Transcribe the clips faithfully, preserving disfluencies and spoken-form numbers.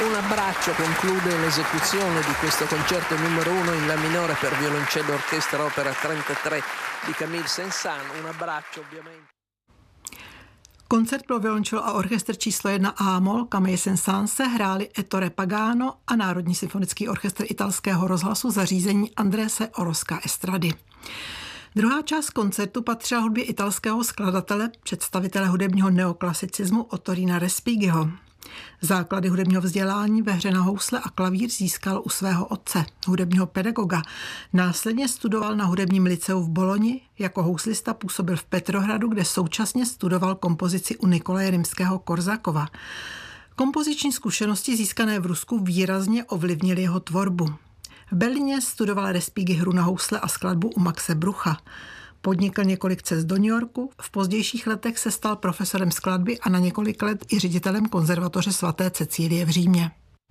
Un abbraccio conclude l'esecuzione di questo concerto numero uno in La minore per violoncello, orchestra, opera trentatré di Camille Saint-Saëns. Un abbraccio ovviamente. Koncert pro violoncello a orchestr číslo jedna A-moll Camille Saint-Saëns se hráli Ettore Pagano a Národní symfonický orchestr italského rozhlasu za řízení Andrese Orosca Estrady. Druhá část koncertu patřila hudbě italského skladatele, představitele hudebního neoklasicismu Ottorina Respighiho. Základy hudebního vzdělání ve hře na housle a klavír získal u svého otce, hudebního pedagoga. Následně studoval na hudebním lyceu v Boloni, jako houslista působil v Petrohradu, kde současně studoval kompozici u Nikolaje Rimského-Korsakova. Kompoziční zkušenosti získané v Rusku výrazně ovlivnily jeho tvorbu. V Berlíně studoval Respighi hru na housle a skladbu u Maxe Brucha. Podnikl několik cest do New Yorku, v pozdějších letech se stal profesorem skladby a na několik let i ředitelem konzervatoře svaté Cecílie v Římě.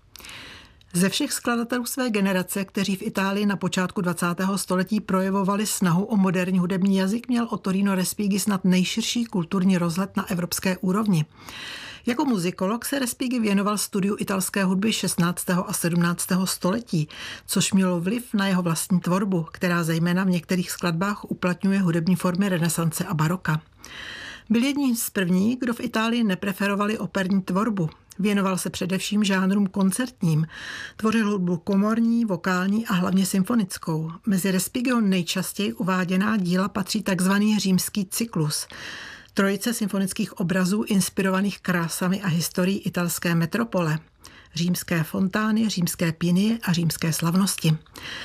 Ze všech skladatelů své generace, kteří v Itálii na počátku dvacátého století projevovali snahu o moderní hudební jazyk, měl Ottorino Respighi snad nejširší kulturní rozhled na evropské úrovni. Jako muzikolog se Respighi věnoval studiu italské hudby šestnáctého a sedmnáctého století, což mělo vliv na jeho vlastní tvorbu, která zejména v některých skladbách uplatňuje hudební formy renesance a baroka. Byl jedním z prvních, kdo v Itálii nepreferovali operní tvorbu. Věnoval se především žánrům koncertním. Tvořil hudbu komorní, vokální a hlavně symfonickou. Mezi Respighiho nejčastěji uváděná díla patří takzvaný římský cyklus. Trojice symfonických obrazů inspirovaných krásami a historií italské metropole. Římské fontány, římské pinie a římské slavnosti.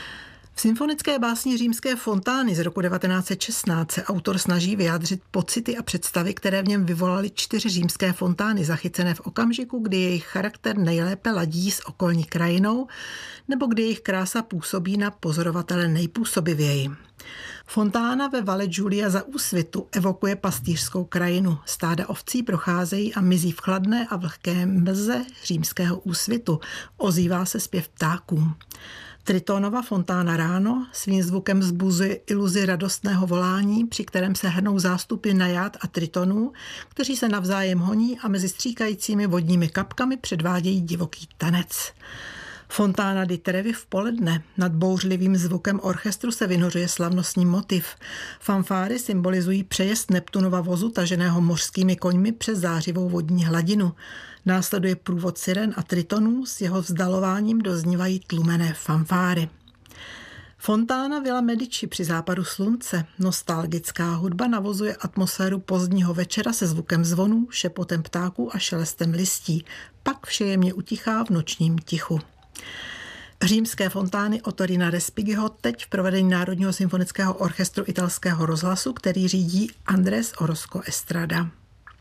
V symfonické básni Římské fontány z roku devatenáct set šestnáct se autor snaží vyjádřit pocity a představy, které v něm vyvolaly čtyři římské fontány, zachycené v okamžiku, kdy jejich charakter nejlépe ladí s okolní krajinou, nebo kdy jejich krása působí na pozorovatele nejpůsobivěji. Fontána ve Valle Giulia za Úsvitu evokuje pastýřskou krajinu. Stáda ovcí procházejí a mizí v chladné a vlhké mlze římského Úsvitu. Ozývá se zpěv ptáků. Tritonova fontána ráno svým zvukem vzbuzuje iluzi radostného volání, při kterém se hrnou zástupy najád a tritonů, kteří se navzájem honí a mezi stříkajícími vodními kapkami předvádějí divoký tanec. Fontána di Trevi v poledne. Nad bouřlivým zvukem orchestru se vynořuje slavnostní motiv. Fanfáry symbolizují přejezd Neptunova vozu taženého mořskými koňmi přes zářivou vodní hladinu. Následuje průvod siren a tritonů, s jeho vzdalováním doznívají tlumené fanfáry. Fontána Villa Medici při západu slunce. Nostalgická hudba navozuje atmosféru pozdního večera se zvukem zvonů, šepotem ptáků a šelestem listí. Pak vše jemně utichá v nočním tichu. Římské fontány Ottorina Respighiho teď v provedení Národního symfonického orchestru italského rozhlasu, který řídí Andrés Orosco Estrada.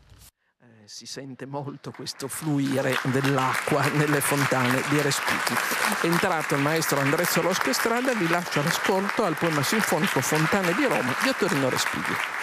Si sente molto questo fluire dell'acqua nelle fontane di Respighi. È entrato il maestro Andrés Orosco Estrada, vi lascio l'ascolto al poema sinfonico Fontane di Roma di Ottorino Respighi.